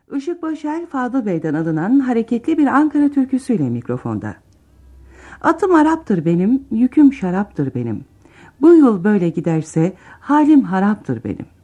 Işık Başel, Fadıl Bey'den alınan hareketli bir Ankara türküsüyle mikrofonda. Atım Arap'tır benim, yüküm şaraptır benim. Bu yıl böyle giderse halim haraptır benim.